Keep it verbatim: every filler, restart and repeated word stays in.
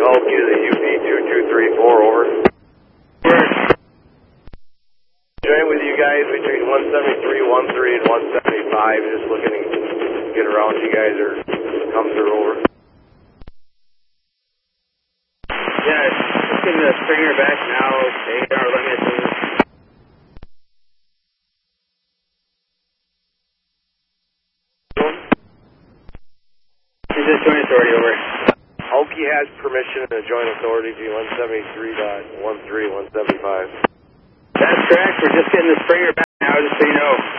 Okie to the U P two two three four, over. Join with you guys between one seventy-three, one three, and one seventy-five. Just looking to get around you guys or come through, over. Yeah, just getting the Springer back now. Eight hour limit. Is this joint authority, over? Okie has permission to join authority to one seventy-three point one three, one seventy-five. That's correct. We're just getting the Springer back now, just so you know.